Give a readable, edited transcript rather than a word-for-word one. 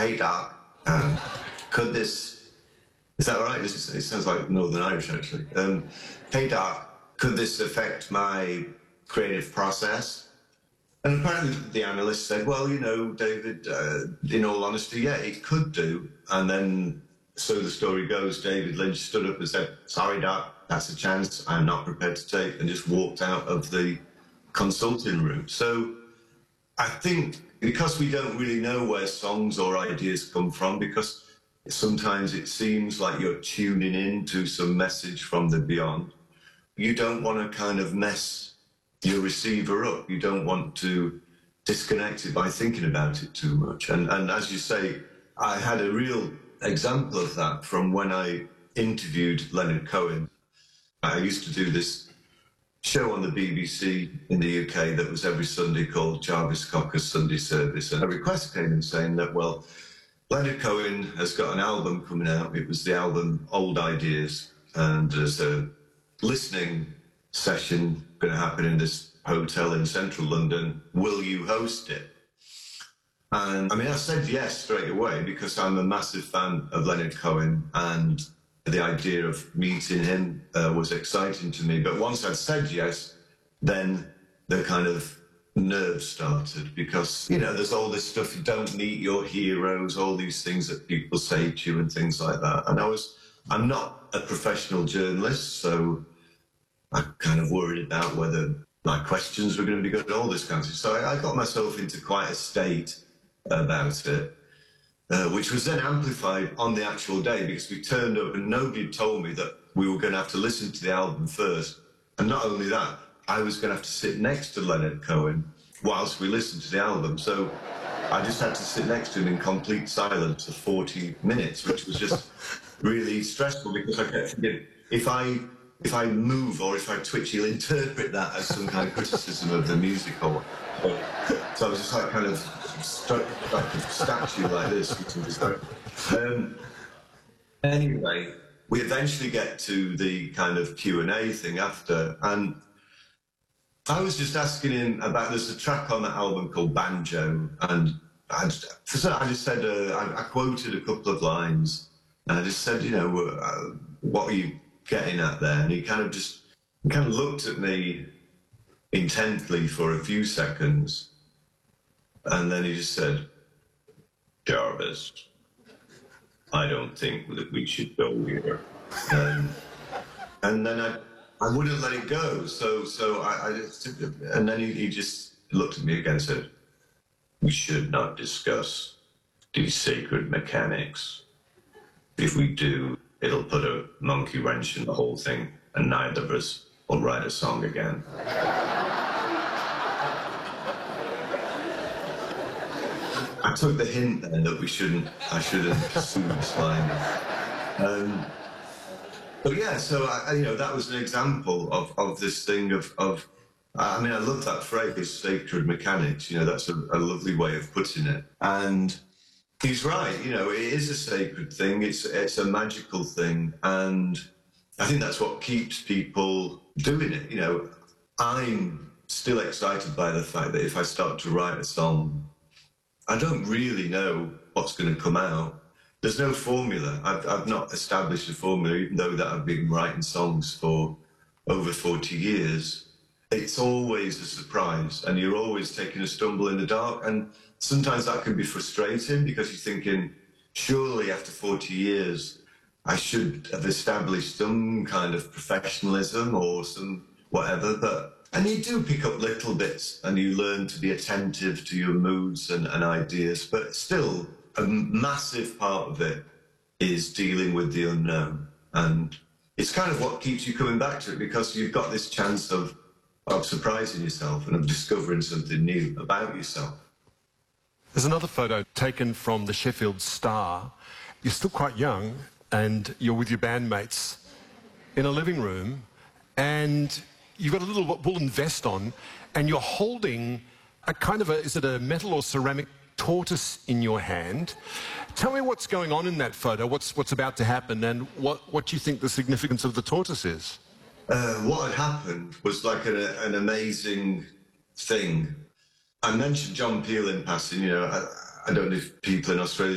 "Hey, Doc, could this..." Is that all right? It sounds like Northern Irish, actually. "Hey, Doc, could this affect my creative process?" And apparently the analyst said, "Well, you know, David, in all honesty, yeah, it could do." And then, so the story goes, David Lynch stood up and said, "Sorry, Doc, that's a chance I'm not prepared to take," and just walked out of the consulting room. So I think because we don't really know where songs or ideas come from, because sometimes it seems like you're tuning in to some message from the beyond, you don't want to kind of mess your receiver up. You don't want to disconnect it by thinking about it too much. And as you say, I had a real example of that from when I interviewed Leonard Cohen. I used to do this show on the BBC in the UK that was every Sunday called Jarvis Cocker's Sunday Service. And a request came in saying that, well, Leonard Cohen has got an album coming out. It was the album Old Ideas. And there's a listening session going to happen in this hotel in central London. Will you host it? And I mean, I said yes straight away because I'm a massive fan of Leonard Cohen, and the idea of meeting him was exciting to me. But once I'd said yes, then the kind of nerves started, because, you know, there's all this stuff, you don't meet your heroes, all these things that people say to you and things like that. And I'm not a professional journalist, so I kind of worried about whether my questions were going to be good, all this kind of stuff. So I got myself into quite a state about it, which was then amplified on the actual day, because we turned up and nobody had told me that we were going to have to listen to the album first. And not only that, I was going to have to sit next to Leonard Cohen whilst we listened to the album. So I just had to sit next to him in complete silence for 40 minutes, which was just really stressful, because I kept thinking, if I move or if I twitch, he'll interpret that as some kind of criticism of the music. Or so I was just like kind of stuck like a statue like this. Anyway, we eventually get to the kind of Q&A thing after, and I was just asking him about, there's a track on that album called Banjo, and I just said, I quoted a couple of lines, and I just said, you know, what are you getting at there? And he kind of looked at me intently for a few seconds, and then he just said, "Jarvis, I don't think that we should go here." And then I wouldn't let it go. So I just, and then he just looked at me again and said, "We should not discuss these sacred mechanics. If we do, it'll put a monkey wrench in the whole thing, and neither of us will write a song again." I took the hint then that I shouldn't pursue this line. But yeah, so you know, that was an example of this thing of I mean, I love that phrase, sacred mechanics. You know, that's a lovely way of putting it. And he's right, you know, it is a sacred thing, it's a magical thing, and I think that's what keeps people doing it. You know, I'm still excited by the fact that if I start to write a song, I don't really know what's going to come out. There's no formula. I've not established a formula, even though that I've been writing songs for over 40 years. It's always a surprise, and you're always taking a stumble in the dark, and sometimes that can be frustrating, because you're thinking, surely after 40 years, I should have established some kind of professionalism or some whatever, and you do pick up little bits, and you learn to be attentive to your moods and ideas, but still, a massive part of it is dealing with the unknown, and it's kind of what keeps you coming back to it, because you've got this chance of surprising yourself and of discovering something new about yourself. There's another photo taken from the Sheffield Star. You're still quite young, and you're with your bandmates in a living room, and you've got a little woolen vest on, and you're holding a kind of is it a metal or ceramic tortoise in your hand? Tell me what's going on in that photo, what's about to happen, and what you think the significance of the tortoise is. What had happened was like an amazing thing. I mentioned John Peel in passing. You know, I don't know if people in Australia